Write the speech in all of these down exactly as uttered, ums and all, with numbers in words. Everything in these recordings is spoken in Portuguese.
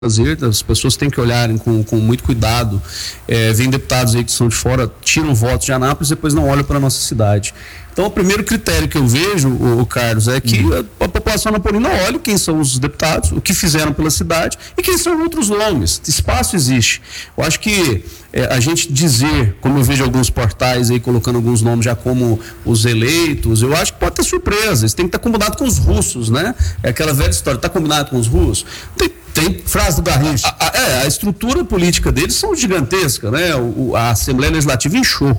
fazer, as pessoas têm que olharem com, com muito cuidado. É, vem deputados aí que são de fora, tiram votos de Anápolis e depois não olham para a nossa cidade. Então, o primeiro critério que eu vejo, o, o Carlos, é que uhum. a, a população napolina olhe quem são os deputados, o que fizeram pela cidade e quem são outros nomes. Espaço existe. Eu acho que é, a gente dizer, como eu vejo alguns portais aí colocando alguns nomes já como os eleitos, eu acho que pode ter surpresa. Isso tem que estar combinado com os russos, né? É aquela velha história, está combinado com os russos? Tem Tem frase do Garrincha. A, a, é, a estrutura política deles são gigantesca, né? O, a Assembleia Legislativa inchou.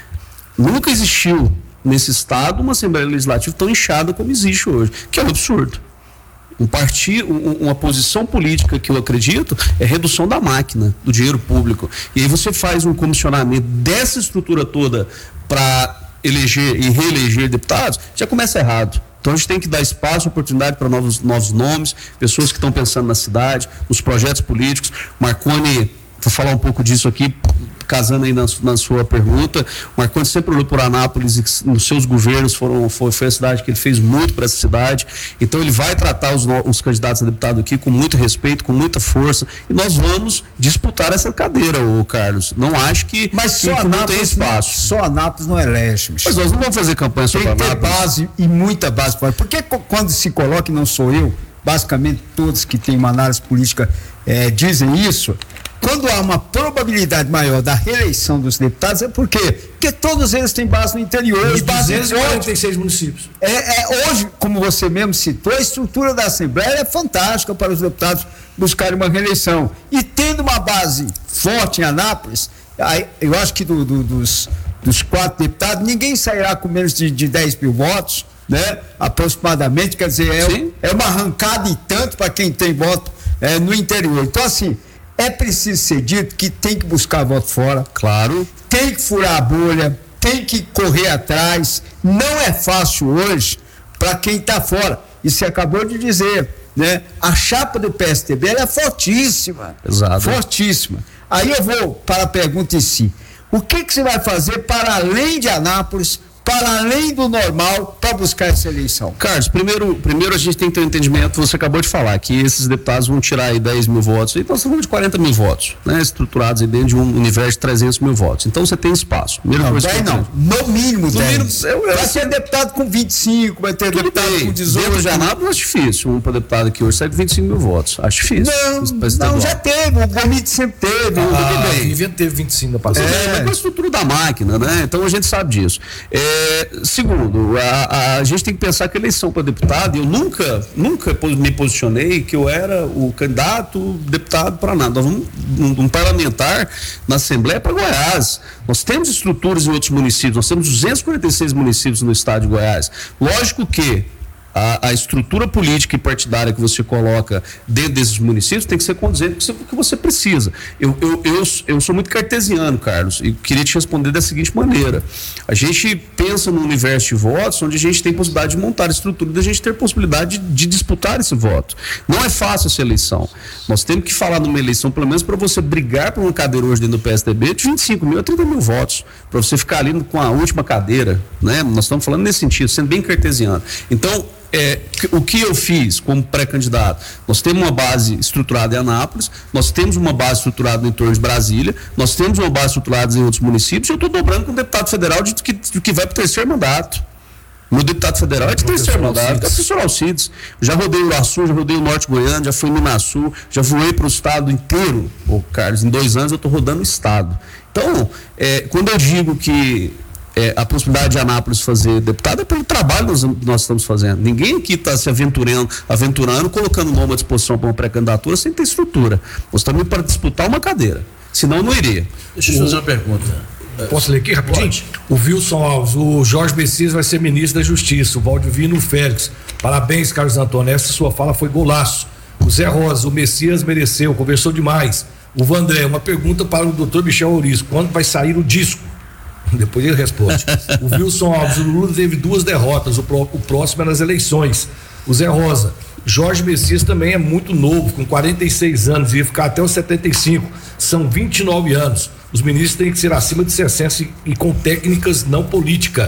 Nunca existiu nesse estado uma Assembleia Legislativa tão inchada como existe hoje, que é um absurdo. Um partido, um, uma posição política que eu acredito é redução da máquina, do dinheiro público. E aí você faz um comissionamento dessa estrutura toda para eleger e reeleger deputados, já começa errado. Então a gente tem que dar espaço, oportunidade para novos, novos nomes, pessoas que estão pensando na cidade, nos projetos políticos. Marconi, vou falar um pouco disso aqui, casando aí na, na sua pergunta. O Marconi sempre olhou por Anápolis e nos seus governos foram, foi, foi a cidade que ele fez muito para essa cidade. Então ele vai tratar os, os candidatos a deputado aqui com muito respeito, com muita força, e nós vamos disputar essa cadeira, ô Carlos. Não acho que, mas só que Anápolis não tem espaço. Não, só Anápolis não elege. Michel. Mas nós não vamos fazer campanha sobre Anápolis. Tem que ter base e muita base. Porque quando se coloca, e não sou eu, basicamente todos que têm uma análise política é, dizem isso. Quando há uma probabilidade maior da reeleição dos deputados, é por quê? Porque todos eles têm base no interior. E duzentos e quarenta e seis municípios. É, é, hoje, como você mesmo citou, a estrutura da Assembleia é fantástica para os deputados buscarem uma reeleição. E tendo uma base forte em Anápolis, aí, eu acho que do, do, dos, dos quatro deputados, ninguém sairá com menos de, de dez mil votos, né? Aproximadamente, quer dizer, é, é uma arrancada e tanto para quem tem voto é, no interior. Então, assim, é preciso ser dito que tem que buscar voto fora. Claro. Tem que furar a bolha, tem que correr atrás. Não é fácil hoje para quem está fora. E você acabou de dizer, né? A chapa do P S D B ela é fortíssima. Exato. Fortíssima. Aí eu vou para a pergunta em si. O que, que você vai fazer para além de Anápolis, para além do normal, para buscar essa eleição? Carlos, primeiro, primeiro a gente tem que ter um entendimento, você acabou de falar, que esses deputados vão tirar aí dez mil votos, então nós estamos falando de quarenta mil votos, né, estruturados aí dentro de um universo de trezentos mil votos. Então você tem espaço. Primeira coisa dez não, no mínimo no dez. Mínimo, eu, eu, vai ter deputado com vinte e cinco, vai ter tudo deputado bem. com dezoito. Dentro de Anápolis é difícil, um para deputado aqui hoje sai com vinte e cinco mil votos, acho difícil. Não, não já teve, o Gomide sempre teve. Ah, tudo bem. Vivian teve vinte e cinco na passada. É, mas com a estrutura da máquina, né? Então a gente sabe disso. É, segundo, A, a, a gente tem que pensar que a eleição para deputado, eu nunca, nunca me posicionei que eu era o candidato deputado para nada. Nós vamos um, um parlamentar na Assembleia para Goiás. Nós temos estruturas em outros municípios, nós temos duzentos e quarenta e seis municípios no estado de Goiás. Lógico que A, a estrutura política e partidária que você coloca dentro desses municípios tem que ser condizente com o que você precisa. Eu, eu, eu, eu sou muito cartesiano, Carlos, e queria te responder da seguinte maneira. A gente pensa no universo de votos onde a gente tem possibilidade de montar a estrutura e da gente ter possibilidade de, de disputar esse voto. Não é fácil essa eleição. Nós temos que falar numa eleição, pelo menos para você brigar por uma cadeira hoje dentro do P S D B, de vinte e cinco mil a trinta mil votos, para você ficar ali com a última cadeira, né? Nós estamos falando nesse sentido, sendo bem cartesiano. Então, É, o que eu fiz como pré-candidato? Nós temos uma base estruturada em Anápolis, nós temos uma base estruturada no entorno de Brasília, nós temos uma base estruturada em outros municípios, e eu estou dobrando com um deputado federal de que, de que vai para o terceiro mandato. Meu deputado federal é de terceiro mandato, é professor Alcides. Já rodei o Iguaçu, já rodei o Norte Goiano, já fui no Minasul, já voei para o estado inteiro. Ô, Carlos, em dois anos eu estou rodando o estado. Então, é, quando eu digo que É, a possibilidade de Anápolis fazer deputado é pelo trabalho que nós, nós estamos fazendo. Ninguém aqui está se aventurando, aventurando, colocando o nome à disposição para uma pré-candidatura sem ter estrutura. Nós estamos para disputar uma cadeira. Senão não iria. Deixa eu fazer uma pergunta. Posso ler aqui rapidinho? Pode. O Wilson Alves, o Jorge Messias vai ser ministro da Justiça, o Valdivino Félix. Parabéns, Carlos Antônio. Essa sua fala foi golaço. O Zé Rosa, o Messias mereceu, conversou demais. O Vandré, uma pergunta para o doutor Michel Aurício: quando vai sair o disco? Depois ele responde. O Wilson Alves, o Lula teve duas derrotas, o, pró, o próximo é nas eleições. O Zé Rosa, Jorge Messias também é muito novo, com quarenta e seis anos, ia ficar até os setenta e cinco, são vinte e nove anos. Os ministros têm que ser acima de sessenta e com técnicas, não política.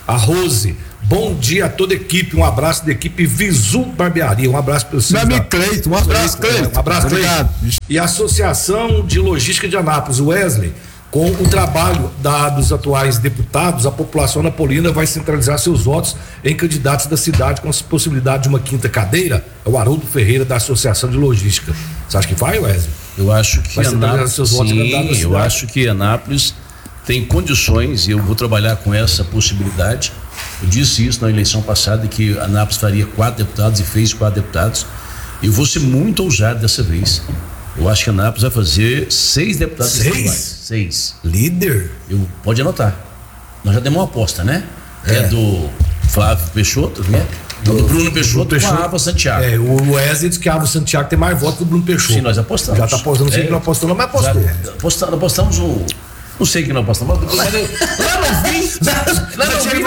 A Rose, bom dia a toda a equipe, um abraço da equipe Visu Barbearia, um abraço para vocês. Meu amigo Cleito, um abraço, Cleito. Um abraço, obrigado. E a Associação de Logística de Anápolis, Wesley, com o trabalho da, dos atuais deputados, a população napolina vai centralizar seus votos em candidatos da cidade com a possibilidade de uma quinta cadeira. É o Haroldo Ferreira da Associação de Logística. Você acha que vai, Wesley? Eu acho que vai Anápolis, seus votos sim, eu acho que Anápolis tem condições, e eu vou trabalhar com essa possibilidade. Eu disse isso na eleição passada, que Anápolis faria quatro deputados e fez quatro deputados. Eu vou ser muito ousado dessa vez. Eu acho que a Anápolis vai fazer seis deputados estaduais. Seis. Líder? Eu, pode anotar. Nós já demos uma aposta, né? É, é do Flávio Peixoto, né? Do, do Bruno Peixoto, Peixoto com a Ava Santiago. É, o Wesley diz que a Ava Santiago tem mais votos que o Bruno Peixoto. Sim, nós apostamos. Já tá apostando, não sei é, que não apostou, mas apostou. Já, apostamos, apostamos o. Não sei que não apostamos, mas lá no fim. Lá no fim,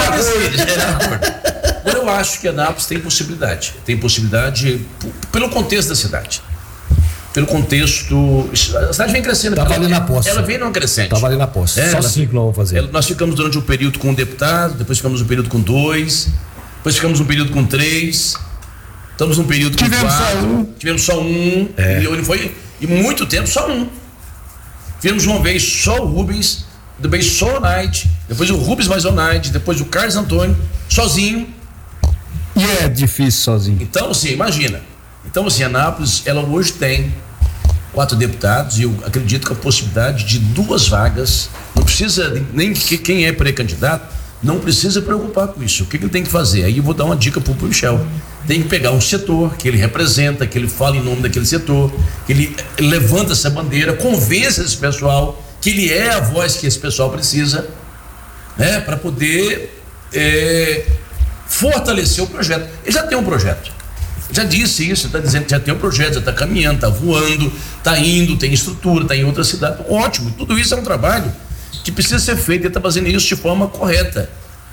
Agora eu acho que a Anápolis tem possibilidade. Tem possibilidade pelo contexto da cidade. Pelo contexto. A cidade vem crescendo. Tá valendo a aposta. Ela vem não crescente. Tá valendo a aposta. É, Só ela, cinco nós vamos fazer. Ela, nós ficamos durante um período com um deputado, depois ficamos um período com dois, depois ficamos um período com três, estamos num período com tivemos quatro. Só um. Tivemos só um. É. E foi e muito tempo só um. Tivemos uma vez só o Rubens, depois só o Night, depois o Rubens mais o Night, depois o Carlos Antônio, sozinho. E é difícil sozinho. Então, assim, imagina. Então, assim, Anápolis, ela hoje tem quatro deputados e eu acredito que a possibilidade de duas vagas, não precisa, nem que quem é pré-candidato, não precisa preocupar com isso. O que, que ele tem que fazer? Aí eu vou dar uma dica pro Michel. Tem que pegar um setor que ele representa, que ele fala em nome daquele setor, que ele levanta essa bandeira, convença esse pessoal que ele é a voz que esse pessoal precisa, né, para poder é, fortalecer o projeto. Ele já tem um projeto. Já disse isso, está dizendo que já tem um projeto, já está caminhando, está voando, está indo, tem estrutura, está em outra cidade. Ótimo, tudo isso é um trabalho que precisa ser feito e está fazendo isso de forma correta.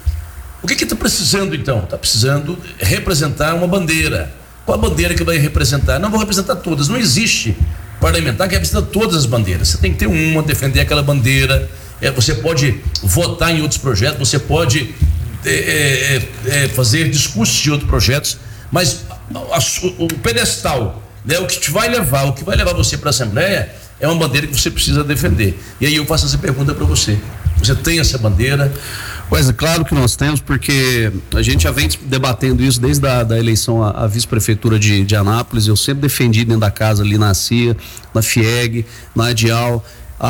O que está precisando então? Está precisando representar uma bandeira. Qual a bandeira que vai representar? Não vou representar todas, não existe parlamentar que representa todas as bandeiras. Você tem que ter uma, defender aquela bandeira. É, você pode votar em outros projetos, você pode é, é, é, fazer discursos de outros projetos, mas o pedestal, né, o que te vai levar, o que vai levar você para a Assembleia é uma bandeira que você precisa defender. E aí eu faço essa pergunta para você. Você tem essa bandeira? Pois é, claro que nós temos, porque a gente já vem debatendo isso desde a da eleição à, à vice-prefeitura de, de Anápolis. Eu sempre defendi dentro da casa ali na C I A, na FIEG, na Edial,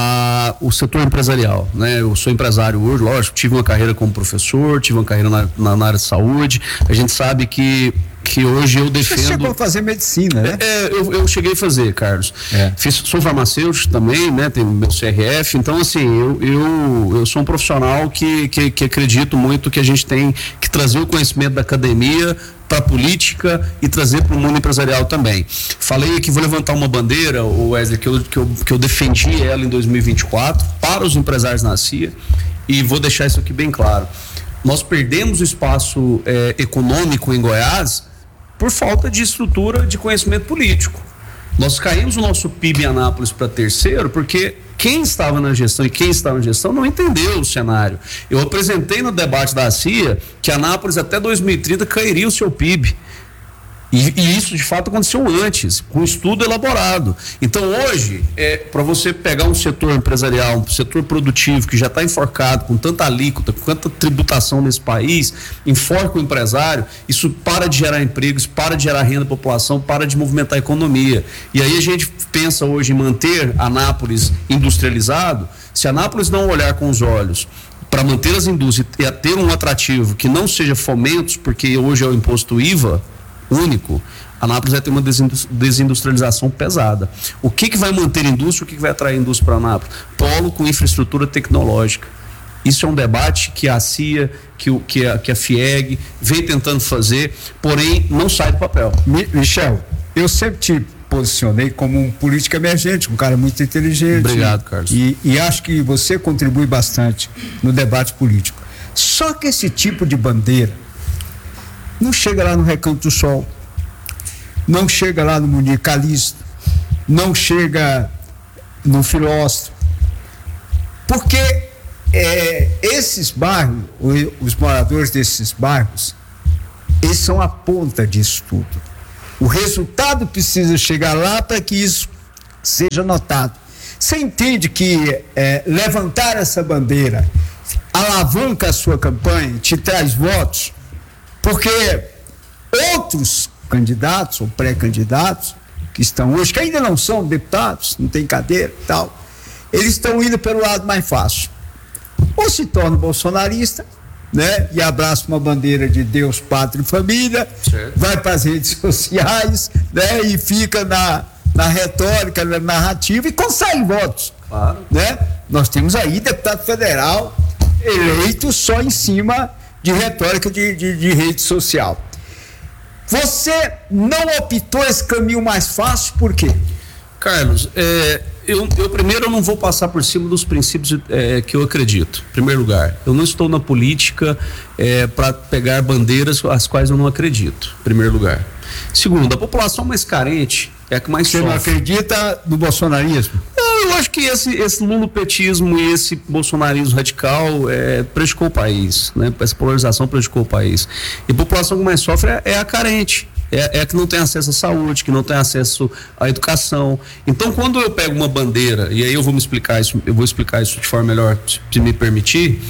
a, o setor empresarial, né? Eu sou empresário hoje, lógico, tive uma carreira como professor, tive uma carreira na, na, na área de saúde. A gente sabe que que hoje eu defendo. Você chegou a fazer medicina, né? É, eu, eu cheguei a fazer, Carlos. É. Fiz, sou farmacêutico também, né? Tenho meu C R F, então assim, eu, eu, eu sou um profissional que, que, que acredito muito que a gente tem que trazer o conhecimento da academia para a política e trazer para o mundo empresarial também. Falei que vou levantar uma bandeira, o Wesley, que eu, que, eu, que eu defendi ela em dois mil e vinte e quatro para os empresários na C I A, e vou deixar isso aqui bem claro. Nós perdemos o espaço é, econômico em Goiás por falta de estrutura de conhecimento político. Nós caímos o nosso P I B em Anápolis para terceiro porque quem estava na gestão e quem estava na gestão não entendeu o cenário. Eu apresentei no debate da C I A que Anápolis até dois mil e trinta cairia o seu P I B. E, e isso de fato aconteceu antes, com um estudo elaborado. Então hoje, é, para você pegar um setor empresarial, um setor produtivo que já está enforcado com tanta alíquota, com tanta tributação nesse país, enforca o empresário, isso para de gerar emprego, isso para de gerar renda à população, para de movimentar a economia. E aí a gente pensa hoje em manter Anápolis industrializado. Se Anápolis não olhar com os olhos para manter as indústrias e a ter um atrativo que não seja fomentos, porque hoje é o imposto I V A único, Anápolis vai ter uma desindustrialização pesada. O que que vai manter a indústria, o que que vai atrair a indústria para Anápolis? Polo com infraestrutura tecnológica. Isso é um debate que a C I A, que, o, que, a, que a FIEG vem tentando fazer, porém não sai do papel. Michel, eu sempre te posicionei como um político emergente, um cara muito inteligente. Obrigado, Carlos. E, e acho que você contribui bastante no debate político. Só que esse tipo de bandeira não chega lá no Recanto do Sol, não chega lá no Munir Calixto, não chega no Filósofo, porque é, esses bairros, os moradores desses bairros, eles são a ponta disso tudo. O resultado precisa chegar lá para que isso seja notado. Você entende que é, levantar essa bandeira alavanca a sua campanha, te traz votos, porque outros candidatos ou pré-candidatos que estão hoje, que ainda não são deputados, não tem cadeira e tal, eles estão indo pelo lado mais fácil. Ou se torna bolsonarista, né? E abraça uma bandeira de Deus, pátria e família, certo. Vai para as redes sociais, né? E fica na, na retórica, na narrativa e consegue votos. Claro. Né? Nós temos aí deputado federal eleito só em cima de retórica de, de, de rede social. Você não optou esse caminho mais fácil, por quê? Carlos, é, eu, eu primeiro eu não vou passar por cima dos princípios é, que eu acredito. Em primeiro lugar, eu não estou na política é, para pegar bandeiras às quais eu não acredito. Em primeiro lugar. Segundo, a população mais carente é a que mais Você sofre. Você não acredita no bolsonarismo? Eu acho que esse, esse lulopetismo e esse bolsonarismo radical é, prejudicou o país, né? Essa polarização prejudicou o país. E a população que mais sofre é, é a carente. É, é a que não tem acesso à saúde, que não tem acesso à educação. Então, quando eu pego uma bandeira, e aí eu vou me explicar isso, eu vou explicar isso de forma melhor, se me permitir.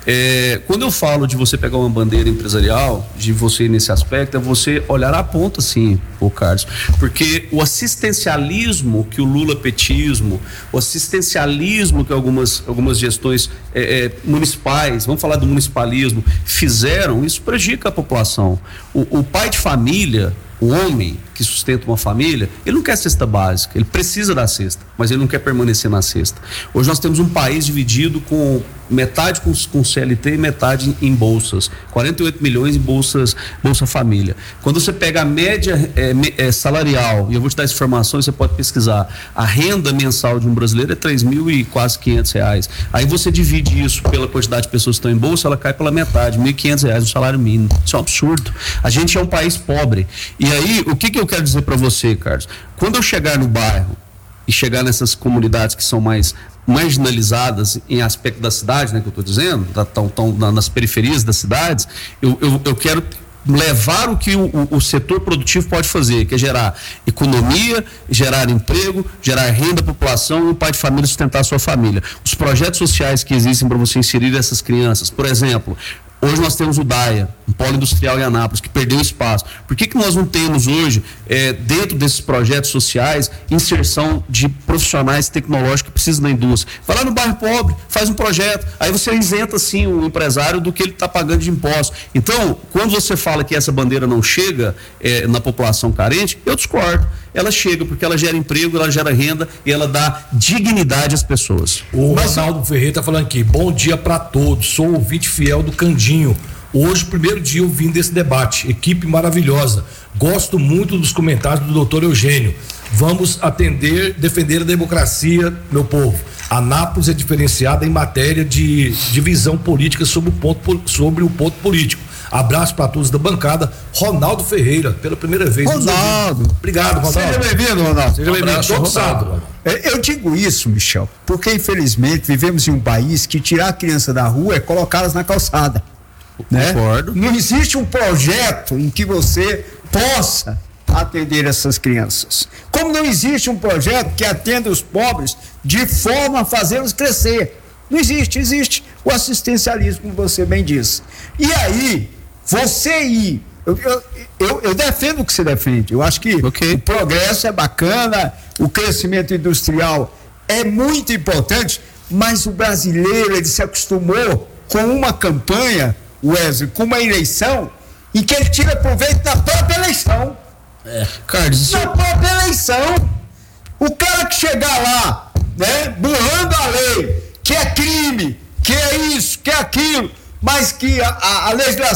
É, quando eu falo de você pegar uma bandeira empresarial, de você ir nesse aspecto, é você olhar a ponta, sim, ô Carlos, porque o assistencialismo que o lulopetismo, o assistencialismo que algumas, algumas gestões é, é, municipais, vamos falar do municipalismo, fizeram, isso prejudica a população. O, o pai de família, o homem que sustenta uma família, ele não quer cesta básica, ele precisa da cesta, mas ele não quer permanecer na cesta. Hoje nós temos um país dividido com metade com, com C L T e metade em bolsas, quarenta e oito milhões em bolsas, Bolsa Família. Quando você pega a média é, é, salarial, e eu vou te dar essa informação, você pode pesquisar, a renda mensal de um brasileiro é três mil e quase quinhentos reais. Aí você divide isso pela quantidade de pessoas que estão em bolsa, ela cai pela metade, mil e quinhentos reais o salário mínimo. Isso é um absurdo. A gente é um país pobre. E aí, o que que eu quero dizer para você, Carlos? Quando eu chegar no bairro e chegar nessas comunidades que são mais marginalizadas em aspecto da cidade, né, que eu estou dizendo, estão tá, na, nas periferias das cidades, eu, eu, eu quero levar o que o, o, o setor produtivo pode fazer, que é gerar economia, gerar emprego, gerar renda à população e o pai de família sustentar a sua família. Os projetos sociais que existem para você inserir essas crianças, por exemplo, hoje nós temos o DAIA, um polo industrial em Anápolis, que perdeu espaço. Por que que nós não temos hoje, é, dentro desses projetos sociais, inserção de profissionais tecnológicos que precisam da indústria? Vai lá no bairro pobre, faz um projeto, aí você isenta, sim, o empresário do que ele está pagando de impostos. Então, quando você fala que essa bandeira não chega é, na população carente, eu discordo. Ela chega porque ela gera emprego, ela gera renda e ela dá dignidade às pessoas. O Mas, Ronaldo Ferreira está falando aqui, bom dia para todos, sou ouvinte fiel do Candinho. Hoje, primeiro dia eu vim desse debate, equipe maravilhosa, gosto muito dos comentários do doutor Eugênio, vamos atender, defender a democracia, meu povo. Anápolis é diferenciada em matéria de divisão política sobre o ponto, sobre o ponto político. Abraço para todos da bancada. Ronaldo Ferreira, pela primeira vez. Ronaldo. Obrigado, Ronaldo. Seja bem-vindo, Ronaldo. Seja Um bem-vindo. abraço, Todo Ronaldo. sábado. Eu digo isso, Michel, porque infelizmente vivemos em um país que tirar a criança da rua é colocá-las na calçada. Né? Concordo. Não existe um projeto em que você possa atender essas crianças. Como não existe um projeto que atenda os pobres de forma a fazê-los crescer. Não existe, existe o assistencialismo, como você bem disse. E aí, você ir, eu, eu, eu, eu defendo o que você defende, eu acho que okay. O progresso é bacana, o crescimento industrial é muito importante, mas o brasileiro, ele se acostumou com uma campanha, Wesley, com uma eleição, em que ele tira proveito da própria eleição. É. Carlos, isso... Na própria eleição. O cara que chegar lá, né, burlando a lei, que é crime, que é isso, que é aquilo, mas que a, a, a legislação